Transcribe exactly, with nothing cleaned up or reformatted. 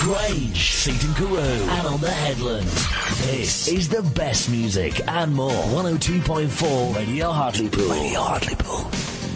Grange, Seaton Carew, and on the Headland. This is the best music and more. one oh two point four Radio Hartlepool. Radio Hartlepool.